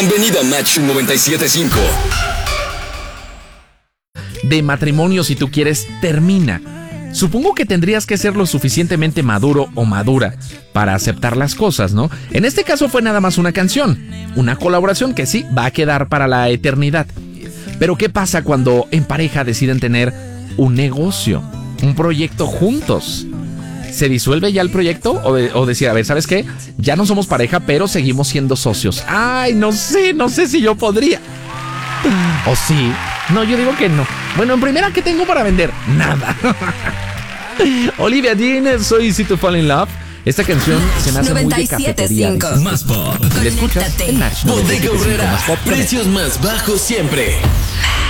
Bienvenido a Match 97.5. De matrimonio, si tú quieres, termina. Supongo que tendrías que ser lo suficientemente maduro o madura para aceptar las cosas, ¿no? En este caso fue nada más una canción, una colaboración que sí va a quedar para la eternidad. Pero ¿qué pasa cuando en pareja deciden tener un negocio, un proyecto juntos? ¿Se disuelve ya el proyecto? O decir, a ver, ¿sabes qué? Ya no somos pareja, pero seguimos siendo socios. Ay, no sé si yo podría. ¿O sí? No, yo digo que no. Bueno, en primera, ¿qué tengo para vender? Nada. Olivia Dean, So Easy to Fall in Love. Esta canción se me hace muy de cafetería. Más pop. ¿La escuchas? En Match. Bodega Aurrera. Precios más bajos siempre.